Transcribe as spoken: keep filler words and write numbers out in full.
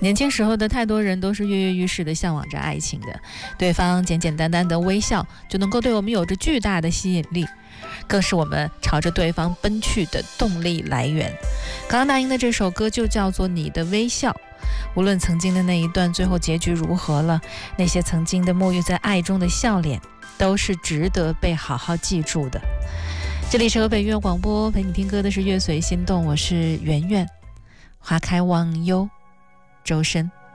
年轻时候的太多人都是跃跃欲试的向往着爱情的，对方简简单单的微笑就能够对我们有着巨大的吸引力，更是我们朝着对方奔去的动力来源。刚刚那英的这首歌就叫做《你的微笑》，无论曾经的那一段最后结局如何了，那些曾经的沐浴在爱中的笑脸都是值得被好好记住的。这里是河北音乐广播，陪你听歌的是乐随心动，我是圆圆。花开忘忧，周深。